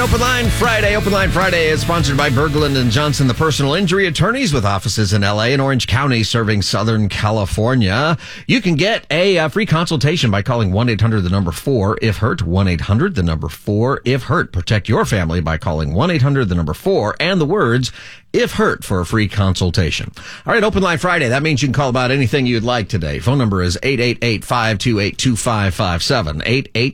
Open Line Friday is sponsored by Berglund and Johnson, the personal injury attorneys with offices in LA and Orange County serving Southern California. You can get a free consultation by calling 1-800-4-IF-HURT, 1-800-4-IF-HURT. Protect your family by calling 1-800-4 and the words if hurt for a free consultation. All right, Open Line Friday. That means you can call about anything you'd like today. Phone number is 888-528-2557,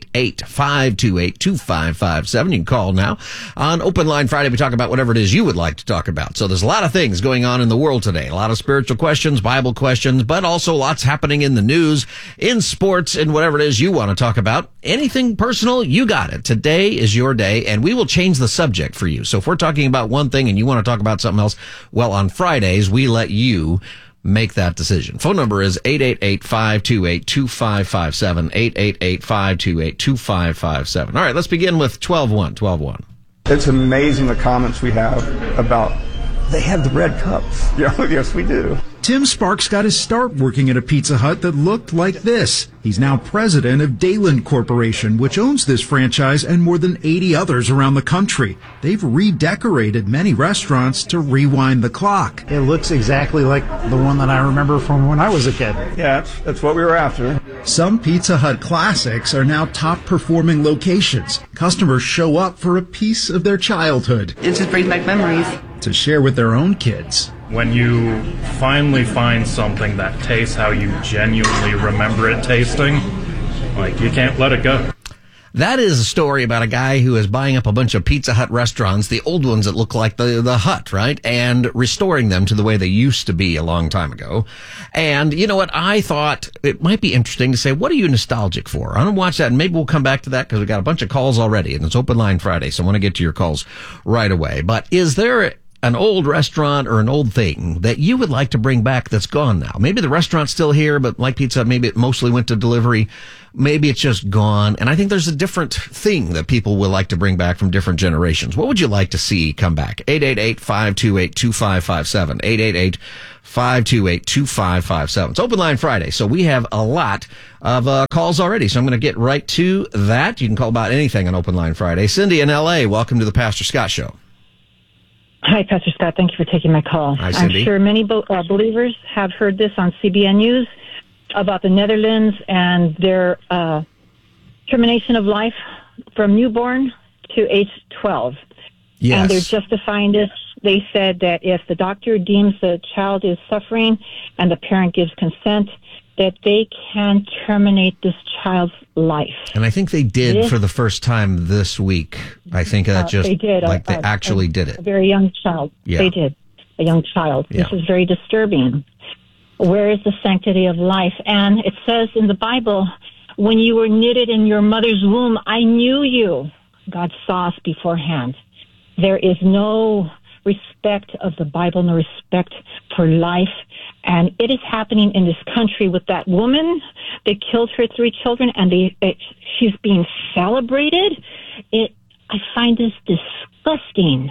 888-528-2557. You can call now. On Open Line Friday, we talk about whatever it is you would like to talk about. So there's a lot of things going on in the world today. A lot of spiritual questions, Bible questions, but also lots happening in the news, in sports, and whatever it is you want to talk about. Anything personal, you got it. Today is your day, and we will change the subject for you. So if we're talking about one thing and you want to talk about something else, well, on Fridays, we let you make that decision. Phone number is 888-528-2557, 888-528-2557. All right, let's begin with 12-1. It's amazing the comments we have about, they have the red cups. Yes, we do. Tim Sparks got his start working at a Pizza Hut that looked like this. He's now president of Dayland Corporation, which owns this franchise and more than 80 others around the country. They've redecorated many restaurants to rewind the clock. It looks exactly like the one that I remember from when I was a kid. Yeah, that's what we were after. Some Pizza Hut classics are now top-performing locations. Customers show up for a piece of their childhood. It just brings back memories. To share with their own kids. When you finally find something that tastes how you genuinely remember it tasting, like, you can't let it go. That is a story about a guy who is buying up a bunch of Pizza Hut restaurants, the old ones that look like the Hut, right? And restoring them to the way they used to be a long time ago. And you know what? I thought it might be interesting to say, what are you nostalgic for? I'm going to watch that, and maybe we'll come back to that because we got a bunch of calls already, and it's Open Line Friday, so I want to get to your calls right away. But is there an old restaurant or an old thing that you would like to bring back that's gone now? Maybe the restaurant's still here, but like Pizza Hut, maybe it mostly went to delivery. Maybe it's just gone. And I think there's a different thing that people would like to bring back from different generations. What would you like to see come back? 888-528-2557, 888-528-2557. It's Open Line Friday, so we have a lot of calls already. So I'm going to get right to that. You can call about anything on Open Line Friday. Cindy in L.A., welcome to the Pastor Scott Show. Hi, Pastor Scott. Thank you for taking my call. Hi, Cindy. I'm sure many believers have heard this on CBN News about the Netherlands and their termination of life from newborn to age 12. Yes. And they're justifying this. They said that if the doctor deems the child is suffering and the parent gives consent, that they can terminate this child's life. And I think they did for the first time this week. I think that just, they did. They actually did it. A very young child. Yeah. They did. A young child. Yeah. This is very disturbing. Where is the sanctity of life? And it says in the Bible, when you were knitted in your mother's womb, I knew you. God saw us beforehand. There is no respect of the Bible, no respect for life. And it is happening in this country with that woman. They killed her 3 children, and she's being celebrated. I find this disgusting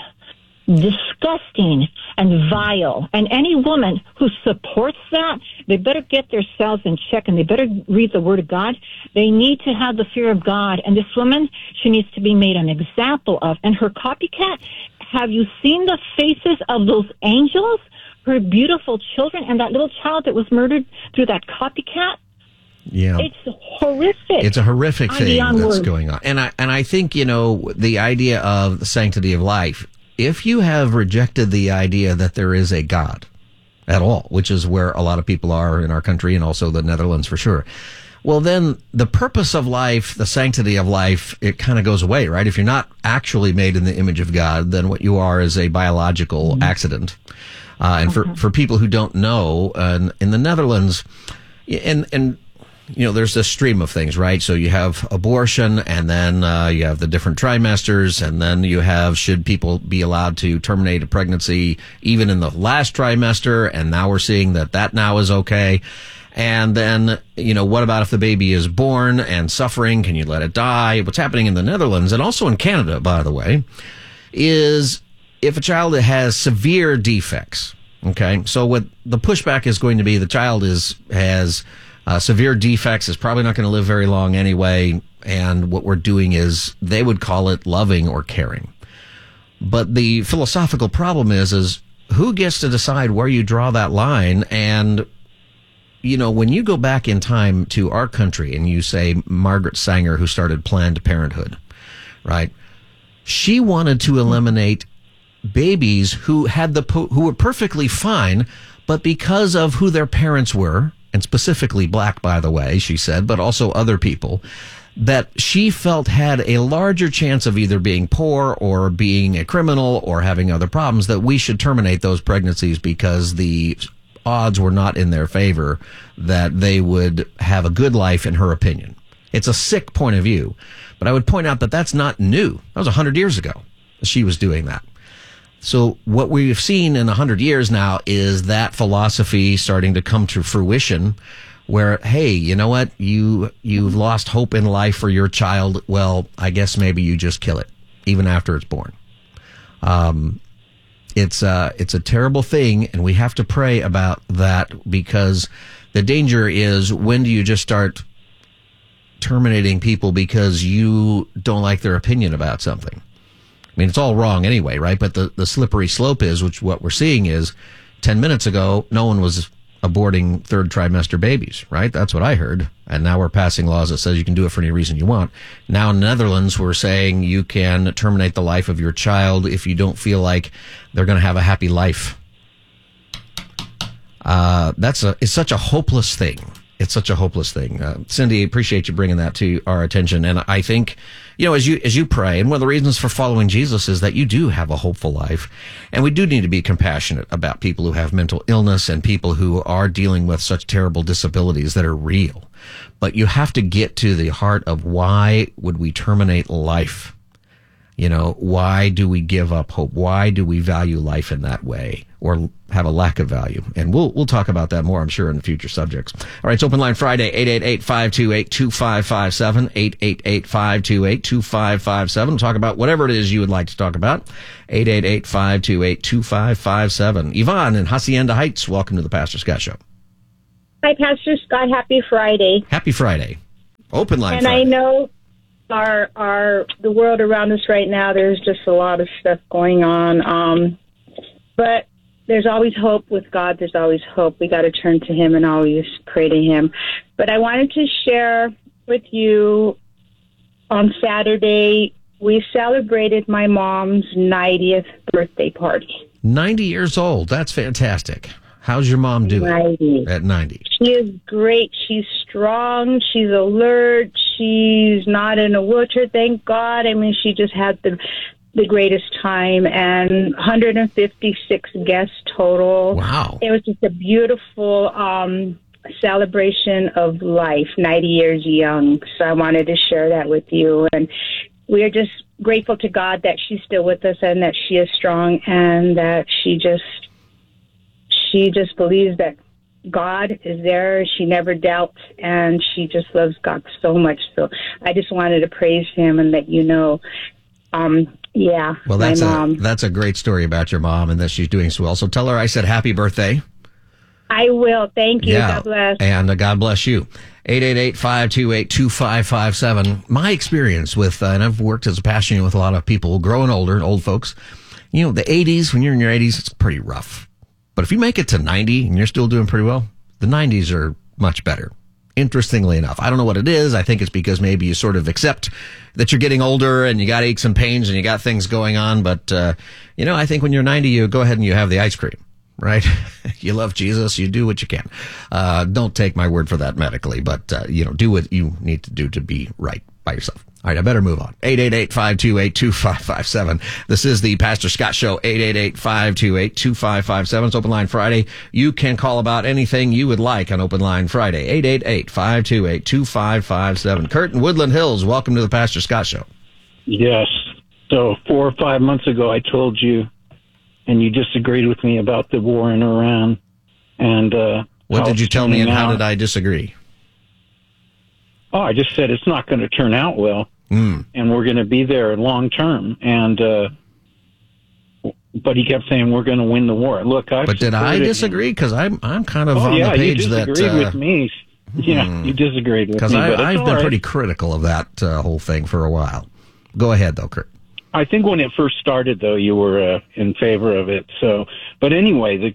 and vile. And any woman who supports that, they better get themselves in check, and they better read the Word of God. They need to have the fear of God. And this woman, she needs to be made an example of. And her copycat, have you seen the faces of those angels? Her beautiful children, and that little child that was murdered through that copycat. Yeah. It's horrific. It's a horrific thing that's going on. And I think, the idea of the sanctity of life, if you have rejected the idea that there is a God at all, which is where a lot of people are in our country and also the Netherlands for sure, well, then the purpose of life, the sanctity of life, it kind of goes away, right? If you're not actually made in the image of God, then what you are is a biological accident. And for people who don't know, in the Netherlands, and there's this stream of things, right? So you have abortion, and then you have the different trimesters, and then you have, should people be allowed to terminate a pregnancy even in the last trimester? And now we're seeing that now is okay. And then, what about if the baby is born and suffering? Can you let it die? What's happening in the Netherlands, and also in Canada, by the way, is if a child has severe defects, okay, so what the pushback is going to be, the child has Severe defects is probably not going to live very long anyway. And what we're doing is they would call it loving or caring. But the philosophical problem is who gets to decide where you draw that line? And, you know, when you go back in time to our country and you say Margaret Sanger, who started Planned Parenthood, right? She wanted to eliminate babies who were perfectly fine, but because of who their parents were, and specifically black, by the way, she said, but also other people, that she felt had a larger chance of either being poor or being a criminal or having other problems, that we should terminate those pregnancies because the odds were not in their favor that they would have a good life, in her opinion. It's a sick point of view, but I would point out that that's not new. That was 100 years ago she was doing that. So what we've seen in 100 years now is that philosophy starting to come to fruition, where, hey, you know what? You've lost hope in life for your child. Well, I guess maybe you just kill it, even after it's born. It's a terrible thing, and we have to pray about that, because the danger is, when do you just start terminating people because you don't like their opinion about something? I mean, it's all wrong anyway, right? But the slippery slope is, which what we're seeing is, 10 minutes ago, no one was aborting third trimester babies, right? That's what I heard. And now we're passing laws that says you can do it for any reason you want. Now in the Netherlands, we're saying you can terminate the life of your child if you don't feel like they're going to have a happy life. It's such a hopeless thing. It's such a hopeless thing. Cindy, appreciate you bringing that to our attention. And I think, you know, as you pray, and one of the reasons for following Jesus is that you do have a hopeful life. And we do need to be compassionate about people who have mental illness and people who are dealing with such terrible disabilities that are real. But you have to get to the heart of, why would we terminate life? You know, why do we give up hope? Why do we value life in that way, or have a lack of value? And we'll talk about that more, I'm sure, in future subjects. All right, it's Open Line Friday, 888-528-2557, 888-528-2557. We'll talk about whatever it is you would like to talk about, 888-528-2557. Yvonne in Hacienda Heights, welcome to the Pastor Scott Show. Hi, Pastor Scott. Happy Friday. Happy Friday. Open Line Friday. And I know the world around us right now, there's just a lot of stuff going on. But there's always hope with God. There's always hope. We got to turn to Him and always pray to Him. But I wanted to share with you, on Saturday, we celebrated my mom's 90th birthday party. 90 years old. That's fantastic. How's your mom doing 90. At 90? She is great. She's strong. She's alert. She's not in a wheelchair, thank God. I mean, she just had the greatest time, and 156 guests total. Wow. It was just a beautiful celebration of life, 90 years young. So I wanted to share that with you. And we are just grateful to God that she's still with us and that she is strong, and that she just believes that God is there. She never doubts, and she just loves God so much. So I just wanted to praise Him and let you know. Yeah. Well, that's a great story about your mom, and that she's doing so well. So tell her I said happy birthday. I will. Thank you. Yeah. God bless. And God bless you. 888-528-2557. My experience with, and I've worked as a pastor with a lot of people growing older, old folks. You know, the 80s, when you're in your 80s, it's pretty rough. But if you make it to 90 and you're still doing pretty well, the 90s are much better. Interestingly enough, I don't know what it is. I think it's because maybe you sort of accept that you're getting older and you got aches and pains and you got things going on. But, you know, I think when you're 90, you go ahead and you have the ice cream, right? You love Jesus. You do what you can. Don't take my word for that medically, but, you know, do what you need to do to be right by yourself. All right, I better move on. 888-528-2557. This is the Pastor Scott Show, 888-528-2557. It's Open Line Friday. You can call about anything you would like on Open Line Friday, 888-528-2557. Kurt in Woodland Hills, welcome to the Pastor Scott Show. Yes. So 4 or 5 months ago, I told you, and you disagreed with me about the war in Iran. And what did you tell me, and how did I disagree? Oh, I just said it's not going to turn out well. And we're going to be there long term. And but he kept saying we're going to win the war. Look, but did I disagree? Because I'm kind of on the page you disagreed with me. Yeah, you disagreed with me. Because I've been right. pretty critical of that whole thing for a while. Go ahead, though, Kurt. I think when it first started, though, you were in favor of it. So, but anyway,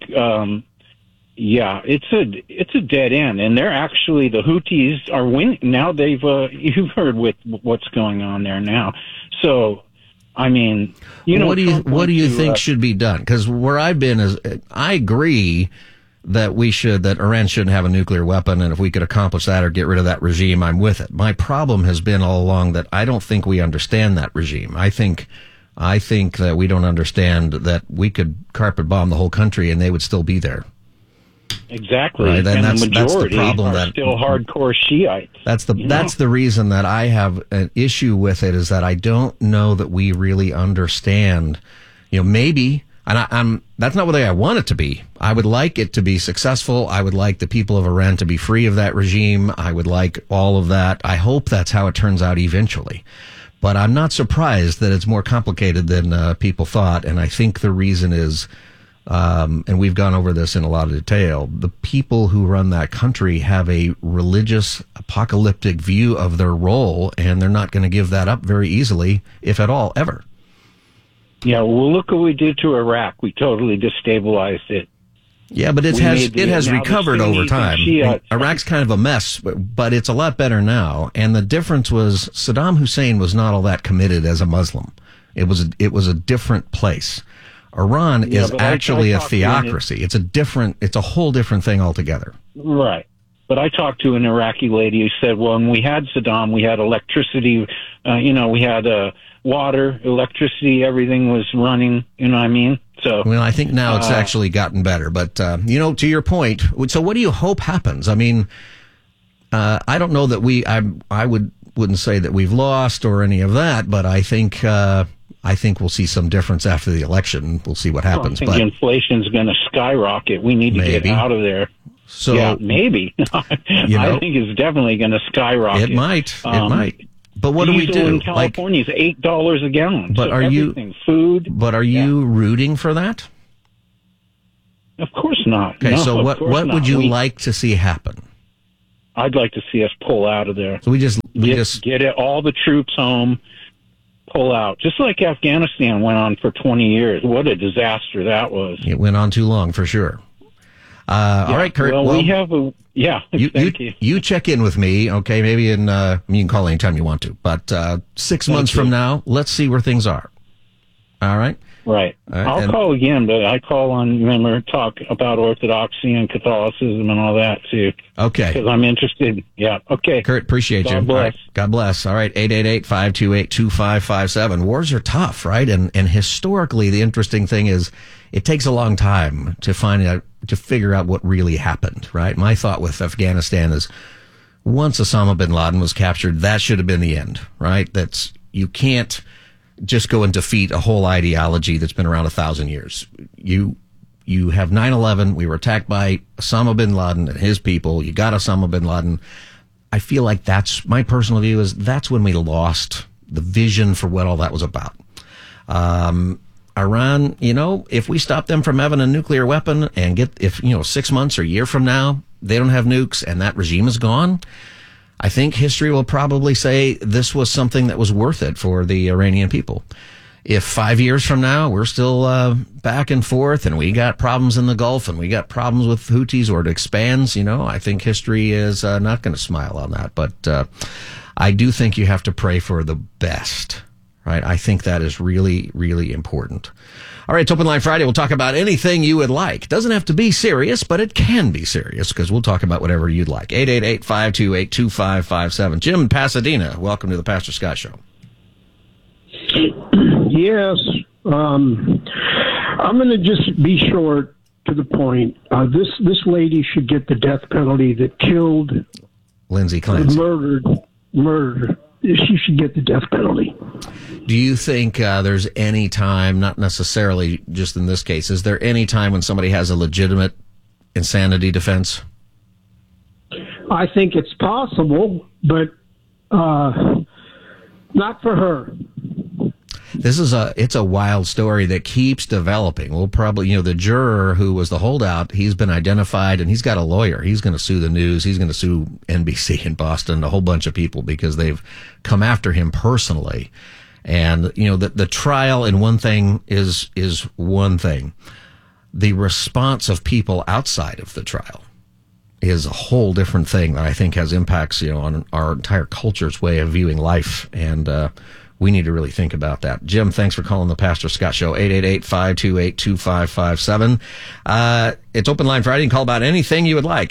yeah, it's a dead end, and they're actually the Houthis are winning now. They've you've heard with what's going on there now. So, I mean, what do you think should be done? Because where I've been is, I agree that that Iran shouldn't have a nuclear weapon, and if we could accomplish that or get rid of that regime, I'm with it. My problem has been all along that I don't think we understand that regime. I think that we don't understand that we could carpet bomb the whole country and they would still be there. Exactly, right? And the majority that's the problem are still hardcore Shiites. That's the reason that I have an issue with it, is that I don't know that we really understand. Maybe. And that's not what I want it to be. I would like it to be successful. I would like the people of Iran to be free of that regime. I would like all of that. I hope that's how it turns out eventually. But I'm not surprised that it's more complicated than people thought. And I think the reason is, and we've gone over this in a lot of detail, the people who run that country have a religious, apocalyptic view of their role, and they're not going to give that up very easily, if at all, ever. Yeah, well, look what we did to Iraq. We totally destabilized it. Yeah, but it has recovered over time. Iraq's kind of a mess, but it's a lot better now. And the difference was Saddam Hussein was not all that committed as a Muslim. It was a different place. Iran is actually a theocracy. It's a whole different thing altogether. Right. But I talked to an Iraqi lady who said, well, when we had Saddam, we had electricity, we had water, electricity, everything was running, you know what I mean? So, well, I think now it's actually gotten better. But, to your point, so what do you hope happens? I mean, I don't know that I wouldn't say that we've lost or any of that, but I think we'll see some difference after the election. We'll see what happens. I think inflation's going to skyrocket. We need to get out of there. So yeah, maybe. I think it's definitely going to skyrocket. It might. But what do we do? In California is $8 a gallon. But so are food? But are you rooting for that? Of course not. Okay, no, so what would you like to see happen? I'd like to see us pull out of there. So we just get all the troops home, pull out. Just like Afghanistan went on for 20 years. What a disaster that was. It went on too long, for sure. All right, Kurt. Well, we have a... Yeah, thank you. You check in with me, okay? Maybe you can call anytime you want to. But 6 months from now, let's see where things are. All right? Right. I'll call again, but I call on, talk about Orthodoxy and Catholicism and all that, too. Okay. Because I'm interested. Yeah, okay. Kurt, appreciate you. God bless. All right. God bless. All right, 888-528-2557. Wars are tough, right? And historically, the interesting thing is it takes a long time to figure out what really happened, right? My thought with Afghanistan is once Osama bin Laden was captured, that should have been the end, right? You can't just go and defeat a whole ideology that's been around 1,000 years. You have 9/11. We were attacked by Osama bin Laden and his people. You got Osama bin Laden. I feel like that's my personal view is that's when we lost the vision for what all that was about. Iran, if we stop them from having a nuclear weapon and 6 months or a year from now, they don't have nukes and that regime is gone, I think history will probably say this was something that was worth it for the Iranian people. If 5 years from now we're still back and forth and we got problems in the Gulf and we got problems with Houthis or it expands, I think history is not going to smile on that. But I do think you have to pray for the best, right? I think that is really, really important. All right, it's Open Line Friday. We'll talk about anything you would like. Doesn't have to be serious, but it can be serious because we'll talk about whatever you'd like. 888-528-2557. Jim in Pasadena, welcome to the Pastor Scott Show. Yes. I'm going to just be short to the point. This lady should get the death penalty that killed, Lindsay Clancy, murdered. She should get the death penalty. Do you think there's any time, not necessarily just in this case, is there any time when somebody has a legitimate insanity defense? I think it's possible, but not for her. it's a wild story that keeps developing. We'll probably, the juror who was the holdout, he's been identified and he's got a lawyer. He's going to sue the news. He's going to sue NBC in Boston, a whole bunch of people because they've come after him personally. And, the trial in one thing is one thing. The response of people outside of the trial is a whole different thing that I think has impacts, on our entire culture's way of viewing life. And, we need to really think about that. Jim, thanks for calling the Pastor Scott Show, 888-528-2557. It's Open Line Friday. You can call about anything you would like,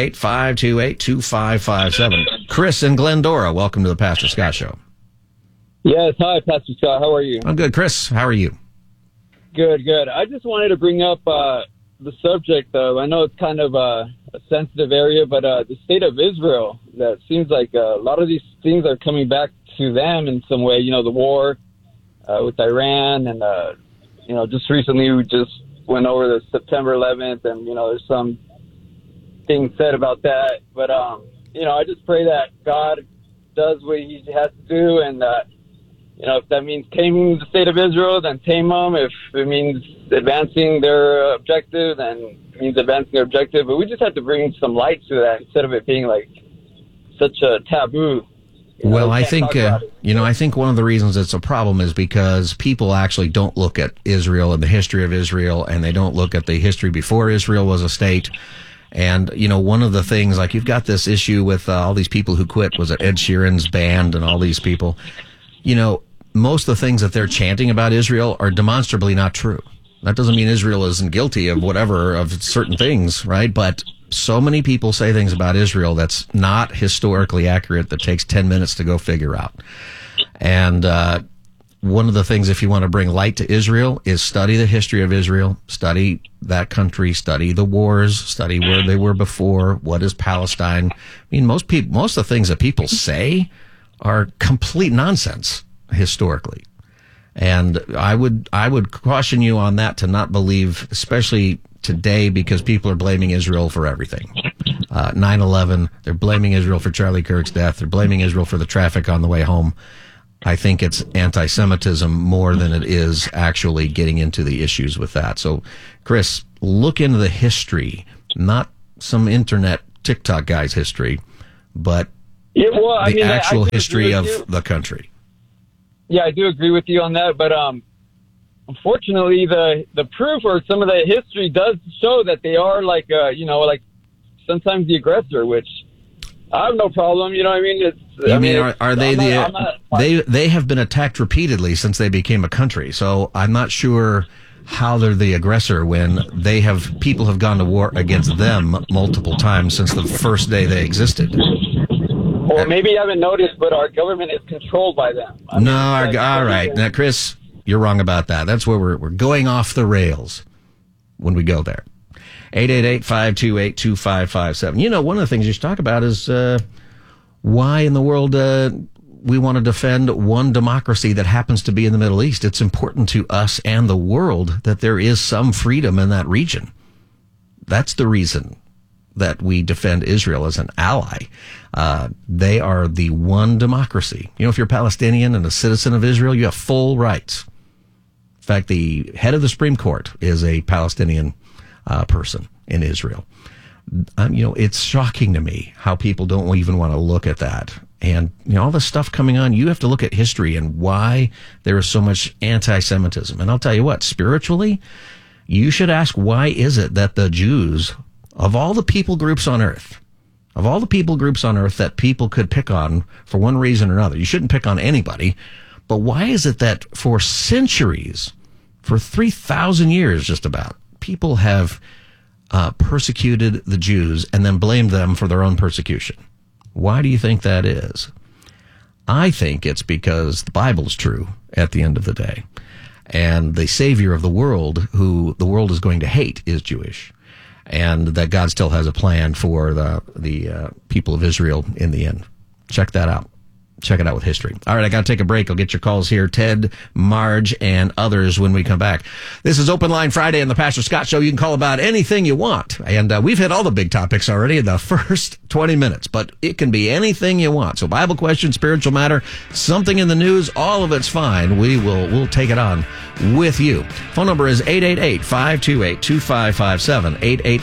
888-528-2557. Chris in Glendora, welcome to the Pastor Scott Show. Yes, hi, Pastor Scott. How are you? I'm good. Chris, how are you? Good. I just wanted to bring up the subject of, I know it's kind of a sensitive area, but the state of Israel, that seems like a lot of these things are coming back to them in some way. The war with Iran, and just recently we just went over the September 11th, and there's some things said about that. But I just pray that God does what He has to do, and if that means taming the state of Israel, then tame them. If it means advancing their objective, then it means advancing their objective. But we just have to bring some light to that instead of it being like such a taboo. Well, I think, I think one of the reasons it's a problem is because people actually don't look at Israel and the history of Israel, and they don't look at the history before Israel was a state. And, one of the things, like you've got this issue with all these people who quit, was it Ed Sheeran's band and all these people, most of the things that they're chanting about Israel are demonstrably not true. That doesn't mean Israel isn't guilty of whatever, of certain things, right? But so many people say things about Israel that's not historically accurate that takes 10 minutes to go figure out. And one of the things, if you want to bring light to Israel, is study the history of Israel, study that country, study the wars, study where they were before, what is Palestine. I mean, most of the things that people say are complete nonsense historically. And I would caution you on that, to not believe, especially today, because people are blaming Israel for everything. 9/11, they're blaming Israel for Charlie Kirk's death. They're blaming Israel for the traffic on the way home. I think it's anti-Semitism more than it is actually getting into the issues with that. So, Chris, look into the history, not some internet TikTok guy's history, but the actual history of the country. Yeah, I do agree with you on that, but unfortunately, the proof or some of the history does show that they are like sometimes the aggressor, which I have no problem. You know what I mean? Are they they have been attacked repeatedly since they became a country. So I'm not sure how they're the aggressor when people have gone to war against them multiple times since the first day they existed. Or maybe you haven't noticed, but our government is controlled by them. All right. Now, Chris, you're wrong about that. That's where we're going off the rails when we go there. 888-528-2557. One of the things you should talk about is why in the world we want to defend one democracy that happens to be in the Middle East. It's important to us and the world that there is some freedom in that region. That's the reason that we defend Israel as an ally. They are the one democracy. If you're Palestinian and a citizen of Israel, you have full rights. In fact, the head of the Supreme Court is a Palestinian person in Israel. It's shocking to me how people don't even want to look at that. And, all the stuff coming on, you have to look at history and why there is so much anti-Semitism. And I'll tell you what, spiritually, you should ask, why is it that the Jews, of all the people groups on earth that people could pick on for one reason or another, you shouldn't pick on anybody, but why is it that for centuries, for 3,000 years just about, people have persecuted the Jews and then blamed them for their own persecution? Why do you think that is? I think it's because the Bible's true at the end of the day. And the Savior of the world, who the world is going to hate, is Jewish. And that God still has a plan for the people of Israel in the end. Check that out. check it out with history. All right, I got to take a break. I'll get your calls here. Ted, Marge, and others when we come back. This is Open Line Friday on the Pastor Scott Show. You can call about anything you want. And we've hit all the big topics already in the first 20 minutes, but it can be anything you want. So Bible question, spiritual matter, something in the news, all of it's fine. We'll take it on with you. Phone number is 888-528-2557.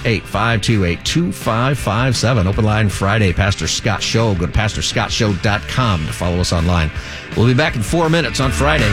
888-528-2557. Open Line Friday, Pastor Scott Show. Go to pastorscottshow.com to follow us online. We'll be back in 4 minutes on Friday.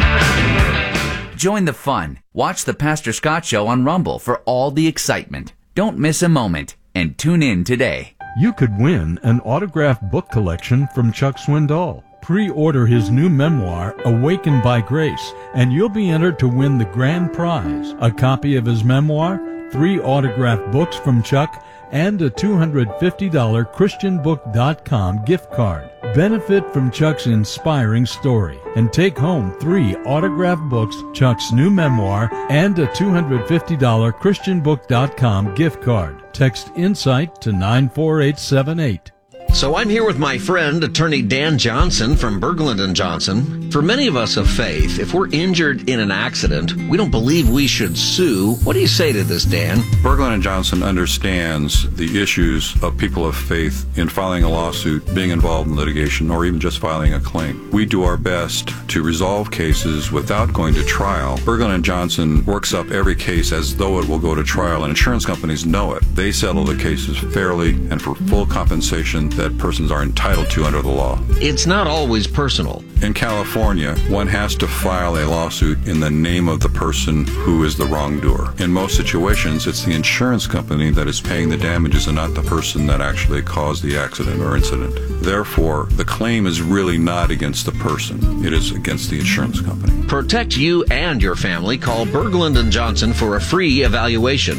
Join the fun. Watch the Pastor Scott Show on Rumble for all the excitement. Don't miss a moment and tune in today. You could win an autographed book collection from Chuck Swindoll. Pre-order his new memoir, Awakened by Grace, and you'll be entered to win the grand prize, a copy of his memoir, 3 autographed books from Chuck, and a $250 ChristianBook.com gift card. Benefit from Chuck's inspiring story and take home 3 autographed books, Chuck's new memoir, and a $250 ChristianBook.com gift card. Text INSIGHT to 94878. So I'm here with my friend, attorney Dan Johnson from Berglund & Johnson. For many of us of faith, if we're injured in an accident, we don't believe we should sue. What do you say to this, Dan? Berglund & Johnson understands the issues of people of faith in filing a lawsuit, being involved in litigation, or even just filing a claim. We do our best to resolve cases without going to trial. Berglund & Johnson works up every case as though it will go to trial, and insurance companies know it. They settle the cases fairly and for full compensation that persons are entitled to under the law. It's not always personal. In California, one has to file a lawsuit in the name of the person who is the wrongdoer. In most situations, it's the insurance company that is paying the damages and not the person that actually caused the accident or incident. Therefore, the claim is really not against the person. It is against the insurance company. Protect you and your family. Call Berglund & Johnson for a free evaluation.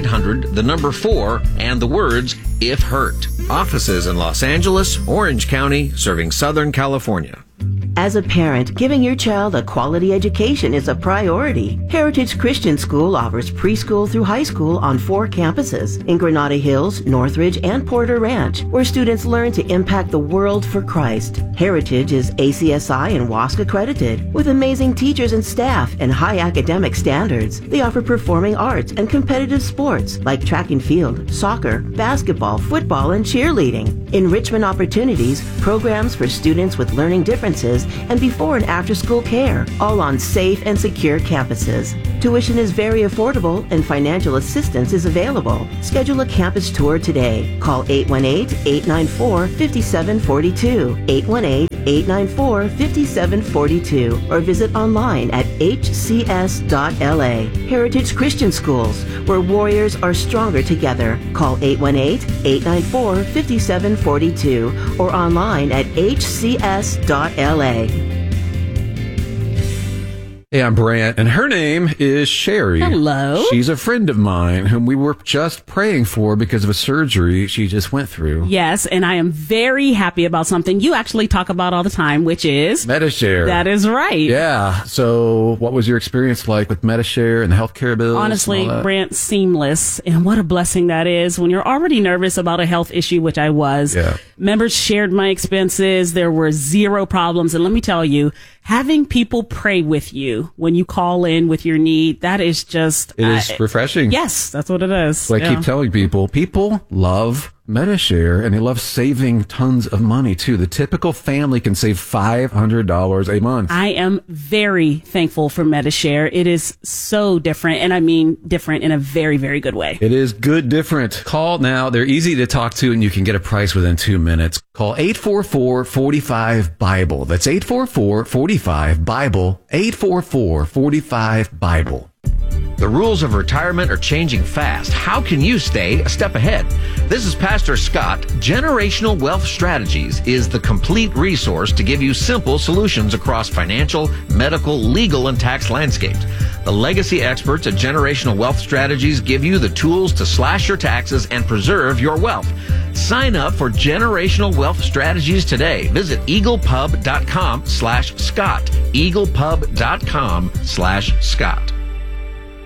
1-800-4 and the words, if hurt. Offices in Los Angeles, Orange County, serving Southern California. As a parent, giving your child a quality education is a priority. Heritage Christian School offers preschool through high school on 4 campuses in Granada Hills, Northridge, and Porter Ranch, where students learn to impact the world for Christ. Heritage is ACSI and WASC accredited, with amazing teachers and staff and high academic standards. They offer performing arts and competitive sports like track and field, soccer, basketball, football, and cheerleading. Enrichment opportunities, programs for students with learning differences, and before and after school care, all on safe and secure campuses. Tuition is very affordable and financial assistance is available. Schedule a campus tour today. Call 818-894-5742, 818-894-5742, or visit online at hcs.la. Heritage Christian Schools, where warriors are stronger together. Call 818-894-5742 or online at hcs.la. Hey, I'm Brant, and her name is Sherry. Hello. She's a friend of mine whom we were just praying for because of a surgery she just went through. Yes, and I am very happy about something you actually talk about all the time, which is Medi-Share. That is right. Yeah. So what was your experience like with Medi-Share and the healthcare bills? Honestly, Brant, seamless. And what a blessing that is when you're already nervous about a health issue, which I was. Yeah. Members shared my expenses. There were 0 problems. And let me tell you, having people pray with you when you call in with your need, that is just... It is refreshing. Yes, that's what it is. So I keep telling people love Medi-Share, and they love saving tons of money, too. The typical family can save $500 a month. I am very thankful for Medi-Share. It is so different, and I mean different in a very, very good way. It is good different. Call now. They're easy to talk to, and you can get a price within 2 minutes. Call 844-45-BIBLE. That's 844-45-BIBLE. 844-45-BIBLE. The rules of retirement are changing fast. How can you stay a step ahead? This is Pastor Scott. Generational Wealth Strategies is the complete resource to give you simple solutions across financial, medical, legal, and tax landscapes. The legacy experts at Generational Wealth Strategies give you the tools to slash your taxes and preserve your wealth. Sign up for Generational Wealth Strategies today. Visit eaglepub.com/Scott. eaglepub.com/Scott.